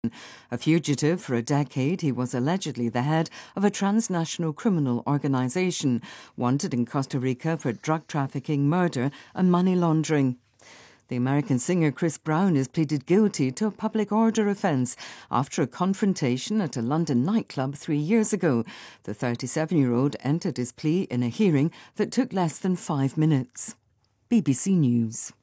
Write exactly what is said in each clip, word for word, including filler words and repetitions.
A fugitive for a decade, he was allegedly the head of a transnational criminal organisation, wanted in Costa Rica for drug trafficking, murder and money laundering. The American singer Chris Brown has pleaded guilty to a public order offence after a confrontation at a London nightclub three years ago. The thirty-seven-year-old entered his plea in a hearing that took less than five minutes. B B C News.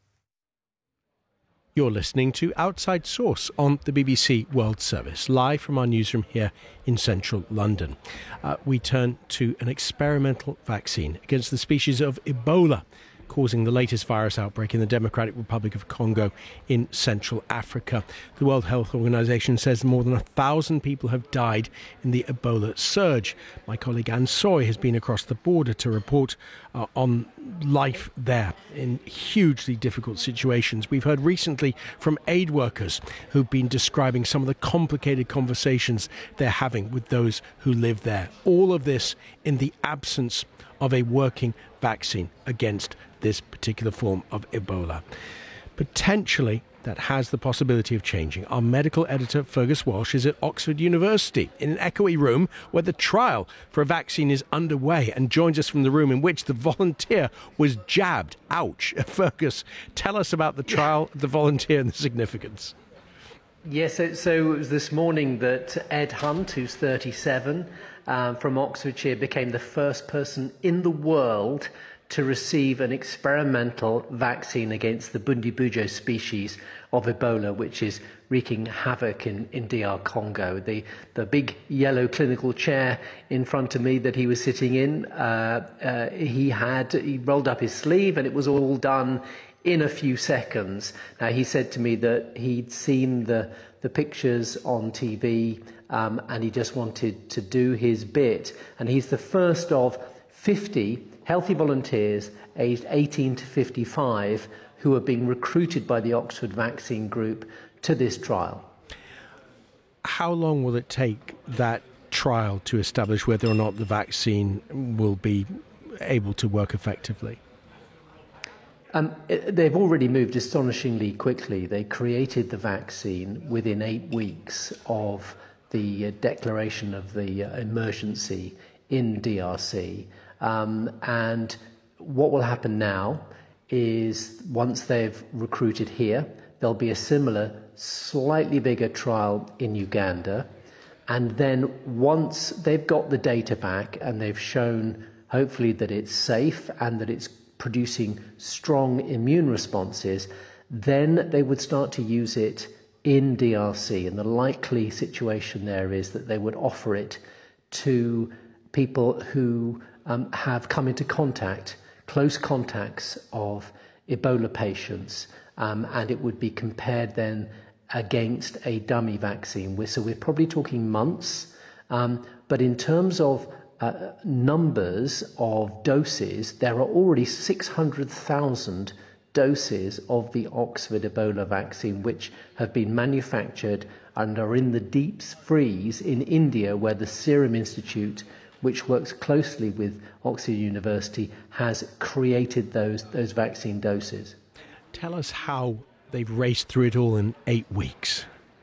You're listening to Outside Source on the B B C World Service, live from our newsroom here in central London. Uh, we turn to an experimental vaccine against the species of Ebola, causing the latest virus outbreak in the Democratic Republic of Congo in Central Africa. The World Health Organization says more than a thousand people have died in the Ebola surge. My colleague Anne Soy has been across the border to report uh, on life there in hugely difficult situations. We've heard recently from aid workers who've been describing some of the complicated conversations they're having with those who live there. All of this in the absence of a working vaccine against this particular form of Ebola. Potentially, that has the possibility of changing. Our medical editor, Fergus Walsh, is at Oxford University in an echoey room where the trial for a vaccine is underway and joins us from the room in which the volunteer was jabbed. Ouch. Fergus, tell us about the trial, the volunteer and the significance. Yes, so, so it was this morning that Ed Hunt, who's thirty-seven, um, from Oxfordshire, became the first person in the world to receive an experimental vaccine against the Bundibugyo species of Ebola, which is wreaking havoc in, in D R Congo. The, the big yellow clinical chair in front of me that he was sitting in, uh, uh, he had, he rolled up his sleeve and it was all done in a few seconds. Now, he said to me that he'd seen the, the pictures on T V um, and he just wanted to do his bit. And he's the first of fifty healthy volunteers aged eighteen to fifty-five who are being recruited by the Oxford Vaccine Group to this trial. How long will it take that trial to establish whether or not the vaccine will be able to work effectively? Um, they've already moved astonishingly quickly. They created the vaccine within eight weeks of the uh, declaration of the uh, emergency in D R C. Um, and what will happen now is once they've recruited here, there'll be a similar, slightly bigger trial in Uganda. And then once they've got the data back and they've shown, hopefully, that it's safe and that it's producing strong immune responses, then they would start to use it in D R C. And the likely situation there is that they would offer it to people who um, have come into contact, close contacts of Ebola patients, um, and it would be compared then against a dummy vaccine. So we're probably talking months, um, but in terms of uh, numbers of doses, there are already six hundred thousand doses of the Oxford Ebola vaccine, which have been manufactured and are in the deep freeze in India, where the Serum Institute, which works closely with Oxford University, has created those those vaccine doses. Tell us how they've raced through it all in eight weeks.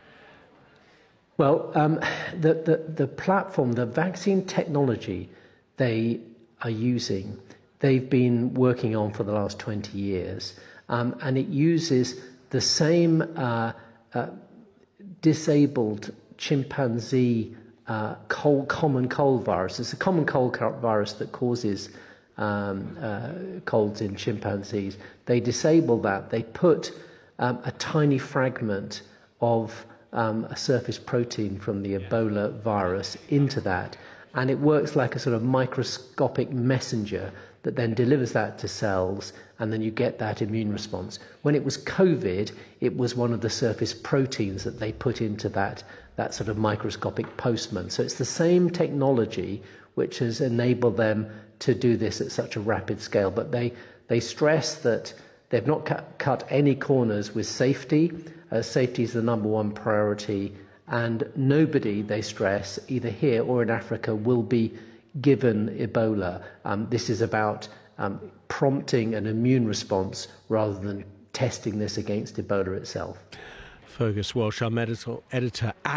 Well, um, the, the, the platform, the vaccine technology they are using, they've been working on for the last twenty years, um, and it uses the same uh, uh, disabled chimpanzee Uh, cold, common cold virus. It's a common cold virus that causes um, uh, colds in chimpanzees. They disable that. They put um, a tiny fragment of um, a surface protein from the Ebola virus into that, and it works like a sort of microscopic messenger that then delivers that to cells, and then you get that immune response. When it was COVID, it was one of the surface proteins that they put into that that sort of microscopic postman. So it's the same technology which has enabled them to do this at such a rapid scale. But they, they stress that they've not cut, cut any corners with safety. Uh, safety is the number one priority. And nobody, they stress, either here or in Africa, will be given Ebola. Um, this is about um, prompting an immune response rather than testing this against Ebola itself. Fergus Walsh, our medical editor at